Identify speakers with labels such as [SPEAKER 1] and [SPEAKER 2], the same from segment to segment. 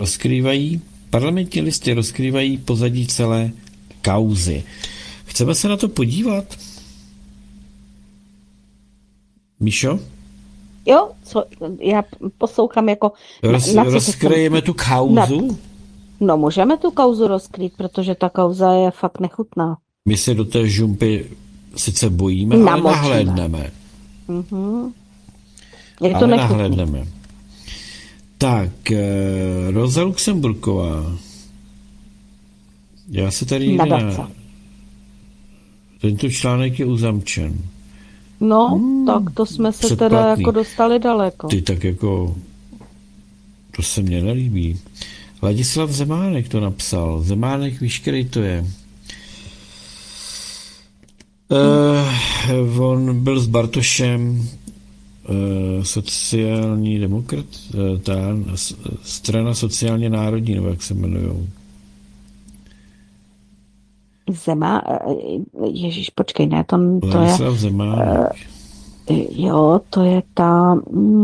[SPEAKER 1] Parlamentní listy rozkrývají pozadí celé kauzy. Chceme se na to podívat? Míšo?
[SPEAKER 2] Jo, já poslouchám jako...
[SPEAKER 1] Rozkryjeme tu kauzu?
[SPEAKER 2] No, můžeme tu kauzu rozkrýt, protože ta kauza je fakt nechutná.
[SPEAKER 1] My se do té žumpy sice bojíme, ale nahlédneme.
[SPEAKER 2] Je to
[SPEAKER 1] nahlédneme. Tak, Rosa Luxemburková. Já se tady tento článek je uzamčen.
[SPEAKER 2] No, tak to jsme se teda jako dostali daleko.
[SPEAKER 1] Ty tak jako... To se mně nelíbí. Ladislav Zemánek to napsal. Zemánek, víš, který to je? On byl s Bartošem sociální demokrat, ta strana sociálně národní, nebo jak se jmenujou.
[SPEAKER 2] Ježíš, počkej, ne, to
[SPEAKER 1] Ladislav Zemánek.
[SPEAKER 2] Jo, to je ta...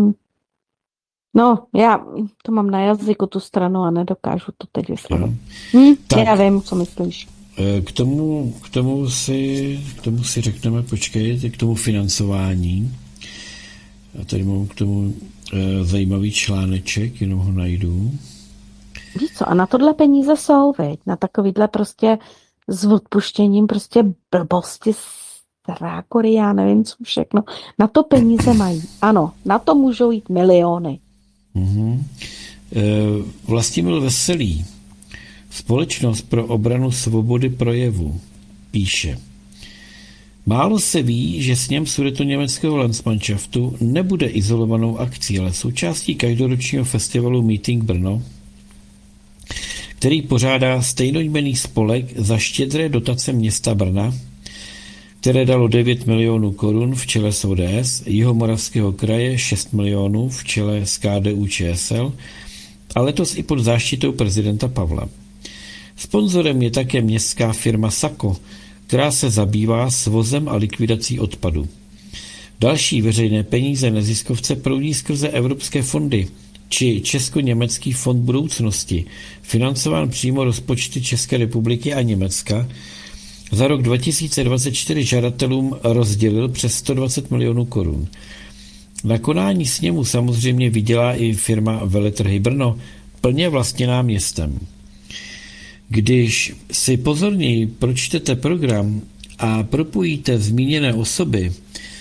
[SPEAKER 2] No, já to mám na jazyku, tu stranu, a nedokážu to teď vyslovit. Já vím, co myslíš.
[SPEAKER 1] K tomu si řekneme, počkej, k tomu financování. Já tady mám k tomu zajímavý článeček, jenom ho najdu.
[SPEAKER 2] Víš co, a na tohle peníze jsou, veď? Na takovýhle prostě s odpuštěním prostě blbosti, strákory, já nevím co všechno. Na to peníze mají. Ano, na to můžou jít miliony.
[SPEAKER 1] Vlastimil Veselý, Společnost pro obranu svobody projevu, píše: Málo se ví, že sněm sudetoněmeckého Landsmannschaftu nebude izolovanou akcí, ale součástí každoročního festivalu Meeting Brno, který pořádá stejnojmenný spolek za štědré dotace města Brna, které dalo 9 milionů korun v čele s ODS, Jihomoravského kraje 6 milionů v čele s KDU-ČSL a letos i pod záštitou prezidenta Pavla. Sponzorem je také městská firma Sako, která se zabývá svozem a likvidací odpadu. Další veřejné peníze neziskovce proudí skrze evropské fondy či Česko-německý fond budoucnosti, financován přímo rozpočty České republiky a Německa. Za rok 2024 žadatelům rozdělil přes 120 milionů korun. Na konání sněmu samozřejmě vydělá i firma Veletrhy Brno, plně vlastněná městem. Když si pozorněji pročtete program a propojíte zmíněné osoby,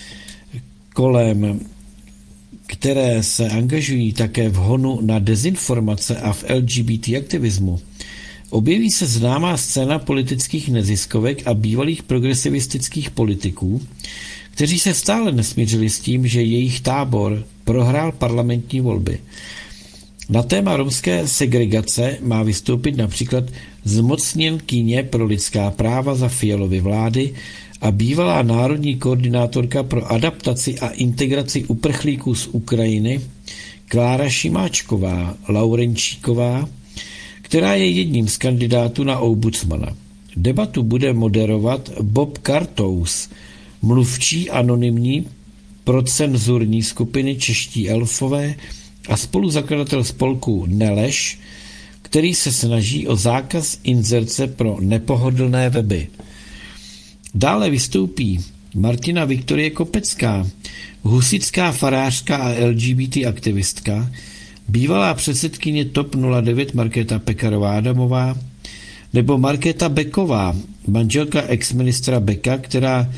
[SPEAKER 1] kolem které se angažují také v honu na dezinformace a v LGBT aktivismu, objeví se známá scéna politických neziskovek a bývalých progresivistických politiků, kteří se stále nesmířili s tím, že jejich tábor prohrál parlamentní volby. Na téma romské segregace má vystoupit například zmocněnkyně pro lidská práva za Fialovy vlády a bývalá národní koordinátorka pro adaptaci a integraci uprchlíků z Ukrajiny Klára Šimáčková Laurenčíková, která je jedním z kandidátů na ombudsmana. Debatu bude moderovat Bob Kartous, mluvčí anonymní procenzurní skupiny Čeští elfové a spoluzakladatel spolku Neleš, který se snaží o zákaz inzerce pro nepohodlné weby. Dále vystoupí Martina Viktorie Kopecká, husitská farářka a LGBT aktivistka, bývalá předsedkyně TOP 09 Markéta Pekarová-Adamová nebo Markéta Beková, manželka ex-ministra Beka, která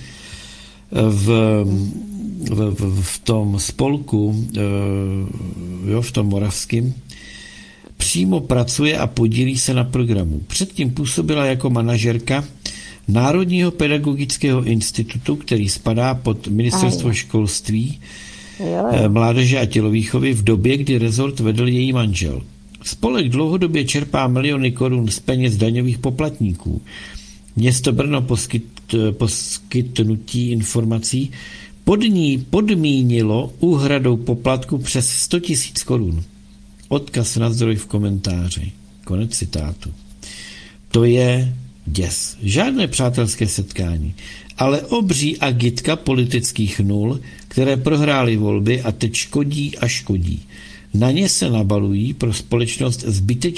[SPEAKER 1] v tom spolku, v tom moravském, přímo pracuje a podílí se na programu. Předtím působila jako manažerka Národního pedagogického institutu, který spadá pod Ministerstvo školství, mládeže a tělovýchovy v době, kdy rezort vedl její manžel. Spolek dlouhodobě čerpá miliony korun z peněz daňových poplatníků. Město Brno poskytnutí informací pod ní podmínilo úhradou poplatku přes 100 000 korun. Odkaz na zdroj v komentáři. Konec citátu. To je děs. Žádné přátelské setkání, ale obří agitka politických nul, které prohrály volby a teď škodí a škodí. Na ně se nabalují pro společnost zbytečné